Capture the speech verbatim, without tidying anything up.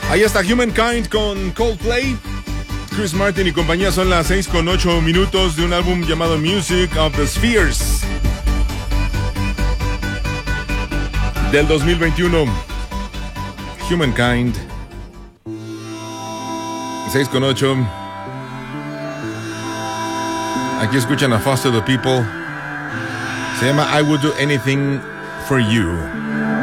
Ahí está Humankind con Coldplay. Chris Martin y compañía. Son las seis con ocho minutos de un álbum llamado Music of the Spheres del dos mil veintiuno. Humankind. seis con ocho. Aquí escuchan a Foster the People. Se llama I Would Do Anything for You.